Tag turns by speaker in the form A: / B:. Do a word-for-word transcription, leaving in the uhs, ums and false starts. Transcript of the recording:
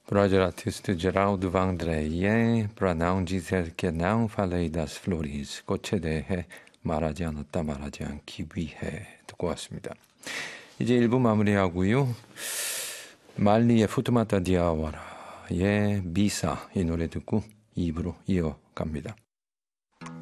A: 브라질 아티스트 제라우드 방드레이의 Pra não dizer que não falei das flores, 꽃에 대해 말하지 않았다 말하지 않기 위해 듣고 왔습니다. 이제 일 부 마무리하고요. 말리의 푸트마타 디아와라의 미사 이 노래 듣고 이 부로 이어갑니다.